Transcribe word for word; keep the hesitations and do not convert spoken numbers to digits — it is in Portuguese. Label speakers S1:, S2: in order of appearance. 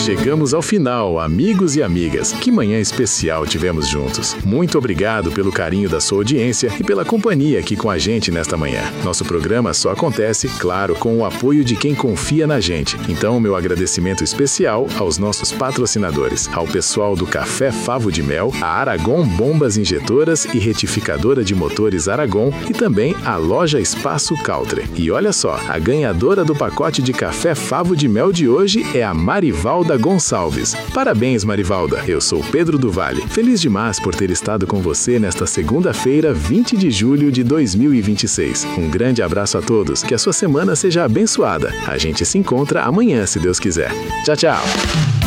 S1: chegamos ao final, amigos e amigas. Que manhã especial tivemos juntos. Muito obrigado pelo carinho da sua audiência e pela companhia aqui com a gente nesta manhã. Nosso programa só acontece, claro, com o apoio de quem confia na gente. Então, meu agradecimento especial aos nossos patrocinadores, ao pessoal do Café Favo de Mel, a Aragon Bombas Injetoras e Retificadora de Motores Aragon e também a Loja Espaço Caltre. E olha só, a ganhadora do pacote de Café Favo de Mel de hoje é a Marivalda Gonçalves. Parabéns, Marivalda. Eu sou Pedro do Vale. Feliz demais por ter estado com você nesta segunda-feira, vinte de julho de dois mil e vinte e seis. Um grande abraço a todos. Que a sua semana seja abençoada. A gente se encontra amanhã, se Deus quiser. Tchau, tchau.